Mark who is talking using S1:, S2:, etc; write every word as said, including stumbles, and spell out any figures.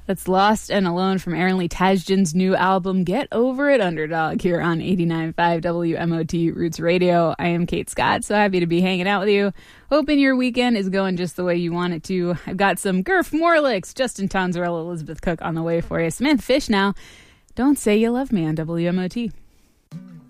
S1: That's Lost and Alone from Aaron Lee Tasjan's new album, Get Over It, Underdog, here on eighty-nine point five W M O T Roots Radio. I am Kate Scott, so happy to be hanging out with you. Hoping your weekend is going just the way you want it to. I've got some Gurf Morlicks, Justin Tonzarella, Elizabeth Cook on the way for you. Samantha Fish now. Don't Say You Love Me on W M O T.